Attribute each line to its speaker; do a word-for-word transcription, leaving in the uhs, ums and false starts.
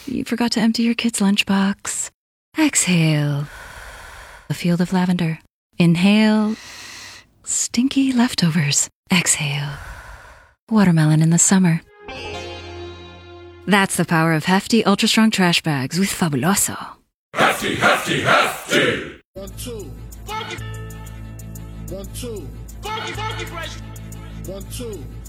Speaker 1: You forgot to empty your kid's lunchbox. Exhale. A field of lavender. Inhale. Stinky leftovers. Exhale. Watermelon in the summer. That's the power of hefty, ultra-strong trash bags with Fabuloso.
Speaker 2: Hefty, hefty, hefty!
Speaker 3: One, two. Funky. One, two. Funky, funky fresh. One, two.